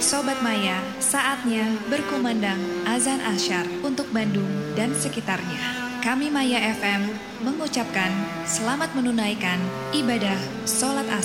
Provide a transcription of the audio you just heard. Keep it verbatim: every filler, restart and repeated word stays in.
Sobat Maya, saatnya berkumandang azan asyar untuk Bandung dan sekitarnya. Kami Maya F M mengucapkan selamat menunaikan ibadah sholat asar.